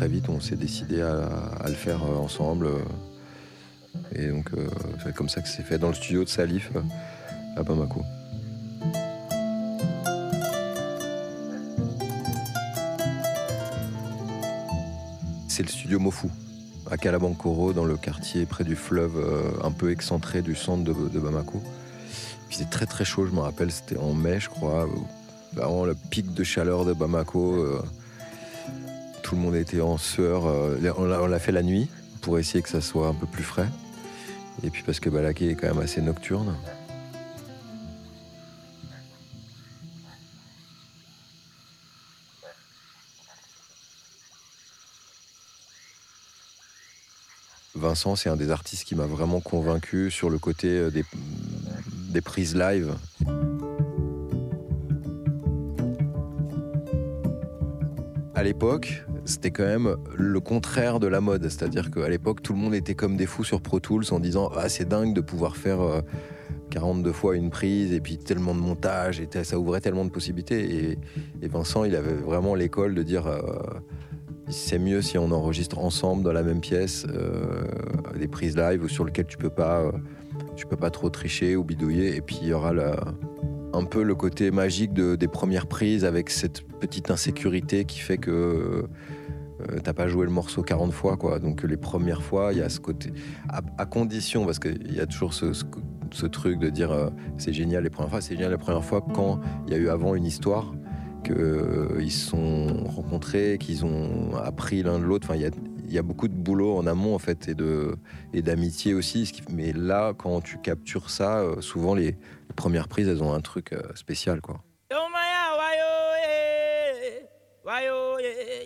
très vite, on s'est décidé à le faire ensemble. Et donc, c'est comme ça que c'est fait dans le studio de Salif à Bamako. C'est le studio Mofu, à Kalabankoro, dans le quartier près du fleuve, un peu excentré du centre de Bamako. Il faisait très très chaud, je me rappelle, c'était en mai, je crois. Vraiment le pic de chaleur de Bamako. Tout le monde était en sueur. On l'a fait la nuit pour essayer que ça soit un peu plus frais. Et puis parce que Balaké est quand même assez nocturne. Vincent, c'est un des artistes qui m'a vraiment convaincu sur le côté des prises live. À l'époque, c'était quand même le contraire de la mode. C'est-à-dire qu'à l'époque, tout le monde était comme des fous sur Pro Tools en disant « Ah, c'est dingue de pouvoir faire 42 fois une prise et puis tellement de montage, et ça ouvrait tellement de possibilités. » Et Vincent, il avait vraiment l'école de dire c'est mieux si on enregistre ensemble dans la même pièce des prises live sur lesquelles tu peux pas trop tricher ou bidouiller. Et puis il y aura un peu le côté magique des premières prises avec cette petite insécurité qui fait que t'as pas joué le morceau 40 fois, quoi. Donc les premières fois, il y a ce côté, à condition, parce qu'il y a toujours ce truc de dire c'est génial les premières fois. C'est génial les premières fois quand il y a eu avant une histoire, qu'ils se sont rencontrés, qu'ils ont appris l'un de l'autre. Enfin, il y a beaucoup de boulot en amont, en fait, et d'amitié aussi. Mais là, quand tu captures ça, souvent les premières prises, elles ont un truc spécial, quoi.